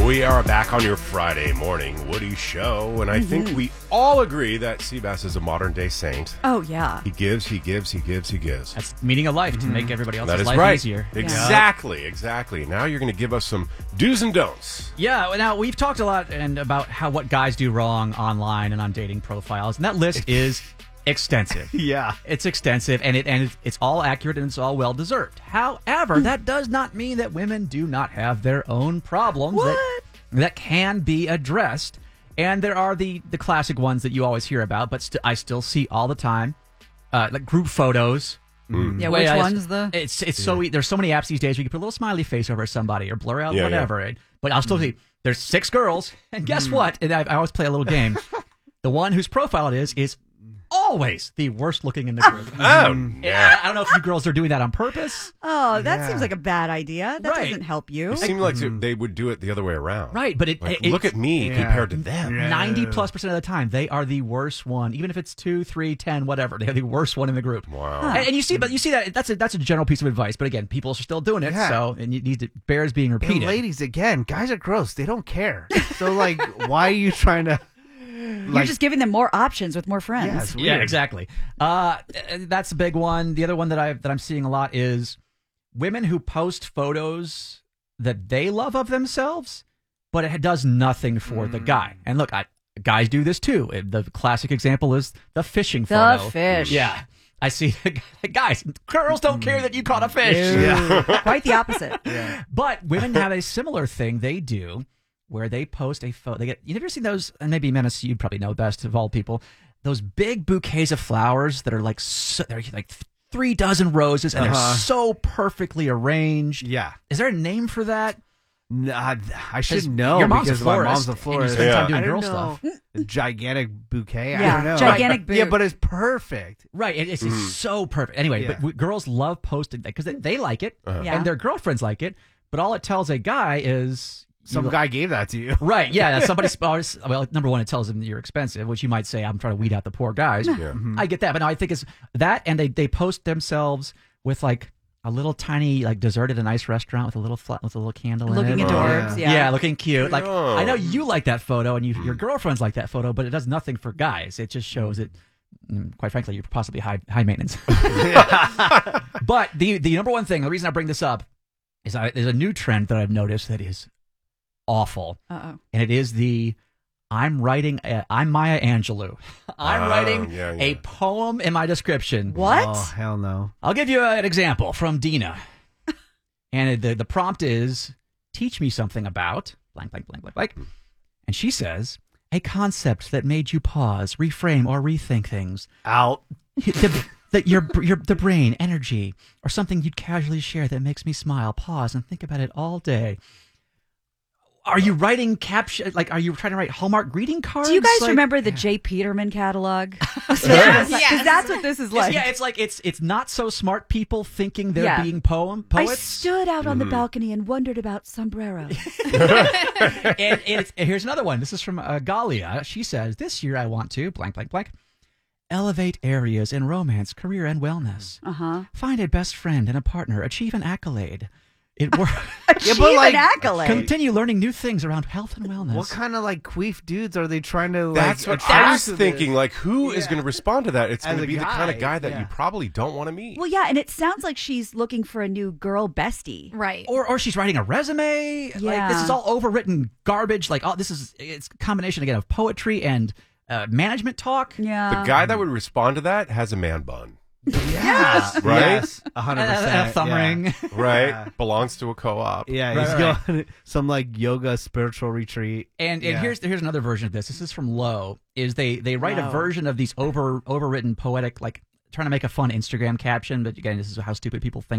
We are back on your Friday morning Woody show, and I think we all agree that Seabass is a modern-day saint. Oh, yeah. He gives. That's meaning of life to make everybody else's That is life right. easier. Exactly. Now you're going to give us some do's and don'ts. Yeah, well, now we've talked a lot about what guys do wrong online and on dating profiles, and that list is extensive. Yeah. It's extensive, and it's all accurate and it's all well deserved. However, that does not mean that women do not have their own problems that can be addressed. And there are the classic ones that you always hear about, but I still see all the time, like group photos. Yeah, which one's the? It's so there's so many apps these days where you can put a little smiley face over somebody or blur out whatever. Right? But I'll still see there's 6 girls, and guess what? And I always play a little game. The one whose profile it is always the worst looking in the group. Yeah. I don't know if you girls are doing that on purpose. Oh, that seems like a bad idea. That doesn't help you. It seemed like they would do it the other way around. Right, but look at me compared to them. 90+% of the time, they are the worst one. Even if it's 2, 3, 10, whatever, they're the worst one in the group. Wow. And you see that that's a general piece of advice. But again, people are still doing it. Yeah. So and it bears being repeated. And ladies, again, guys are gross. They don't care. So, like, why are you trying to... You're just giving them more options with more friends. Yeah, it's weird. Yeah, exactly. That's a big one. The other one that I'm seeing a lot is women who post photos that they love of themselves, but it does nothing for the guy. And look, guys do this too. The classic example is the fishing photo. The fish. Yeah. I see, guys, girls don't care that you caught a fish. Yeah. Quite the opposite. But women have a similar thing they do where they post a photo. You ever seen those? And maybe Menace, you probably know best of all people. Those big bouquets of flowers that are like they're like 3 dozen roses, and they're so perfectly arranged. Yeah. Is there a name for that? Nah, I should know your mom's because a my florist, mom's a and you florist. spend time I doing don't girl know. stuff. A gigantic bouquet. Yeah, I don't know. gigantic Yeah, bouquet. but it's perfect. Right. It's so perfect. Anyway, but girls love posting that because they like it, Yeah. and their girlfriends like it. But all it tells a guy is Some guy gave that to you. right. Yeah. Somebody's well. Number one, it tells them you're expensive, which you might say I'm trying to weed out the poor guys. I get that, but no, I think it's that, and they post themselves with like a little tiny like dessert at a nice restaurant with a little candle Looking in it. adorbs. Yeah, looking cute. Like Oh. I know you like that photo, and your girlfriends like that photo, but it does nothing for guys. It just shows it. Quite frankly, you're possibly high maintenance. But the number one thing, the reason I bring this up, is there's a new trend that I've noticed that is awful, and it is I'm Maya Angelou. I'm writing a poem in my description. What? Oh, hell no. I'll give you an example from Dina. And the prompt is, teach me something about blank, blank, blank, blank, blank. And she says, a concept that made you pause, reframe, or rethink things. Out. That the brain, energy, or something you'd casually share that makes me smile, pause, and think about it all day. Are you writing caption? Like, are you trying to write Hallmark greeting cards? Do you guys remember the J. Peterman catalog? Yes. Because that's what this is like. Yeah, it's like it's not so smart people thinking they're Yeah. being poets. I stood out on the balcony and wondered about sombreros. and here's another one. This is from Galia. She says, this year I want to blank, blank, blank. Elevate areas in romance, career, and wellness. Find a best friend and a partner. Achieve an accolade. Achieve like, an accolade. Continue learning new things around health and wellness. What kind of like queef dudes are they trying to like? That's what I was thinking. Like, who is going to respond to that? It's going As to a be the kind of guy, guy that you probably don't want to meet. Well, yeah, and it sounds like she's looking for a new girl bestie. Right. Or she's writing a resume. Like, Yeah. this is all overwritten garbage. Like, it's a combination again of poetry and management talk. Yeah. The guy that would respond to that has a man bun. Yeah. Right? Yes. 100%. A thumb ring. Right? Yeah. Belongs to a co-op. Yeah, Right, he's right. going some like yoga spiritual retreat. And here's another version of this. This is from Low. Is they write Wow. a version of these overwritten poetic, like trying to make a fun Instagram caption, but again, this is how stupid people think.